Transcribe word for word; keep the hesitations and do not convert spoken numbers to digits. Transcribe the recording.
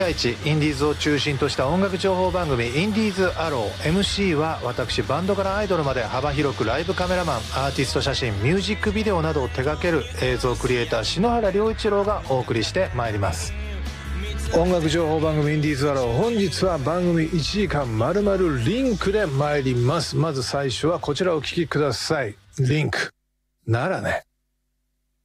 イチインディーズを中心とした音楽情報番組インディーズアロー エムシー は私バンドからアイドルまで幅広くライブカメラマンアーティスト写真ミュージックビデオなどを手掛ける映像クリエイター篠原良一郎がお送りしてまいります。音楽情報番組インディーズアロー、本日は番組いちじかんまるまるリンクで参ります。まず最初はこちらをお聴きください。リンクならね。